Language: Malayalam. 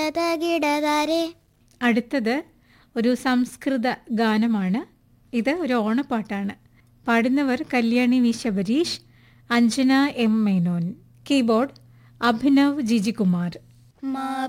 തകിടതാരേ. അടുത്തത് ഒരു സംസ്കൃത ഗാനമാണ്. ഇത് ഒരു ഓണപ്പാട്ടാണ്. പാടുന്നവർ Kalyani V Sabareesh, Anjana M Menon. Keyboard Abhinav Jijikumar.